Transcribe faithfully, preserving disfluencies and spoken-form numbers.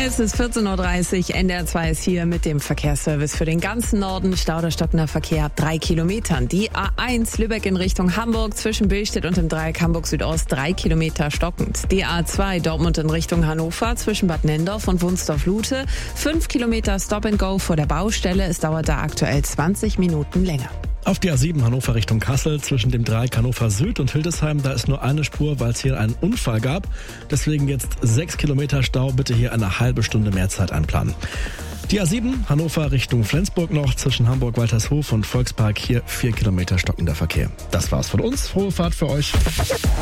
Es ist vierzehn Uhr dreißig, N D R zwei ist hier mit dem Verkehrsservice für den ganzen Norden. Stau oder stockender Verkehr ab drei Kilometern. Die A eins Lübeck in Richtung Hamburg zwischen Billstedt und dem Dreieck Hamburg Südost drei Kilometer stockend. Die A zwei Dortmund in Richtung Hannover zwischen Bad Nendorf und Wunsdorf-Lute fünf Kilometer Stop and Go vor der Baustelle. Es dauert da aktuell zwanzig Minuten länger. Auf der A sieben Hannover Richtung Kassel zwischen dem Dreieck Hannover Süd und Hildesheim, da ist nur eine Spur, weil es hier einen Unfall gab. Deswegen jetzt sechs Kilometer Stau, bitte hier eine halbe Stunde mehr Zeit einplanen. Die A sieben Hannover Richtung Flensburg noch zwischen Hamburg-Waltershof und Volkspark, hier vier Kilometer stockender Verkehr. Das war's von uns, frohe Fahrt für euch.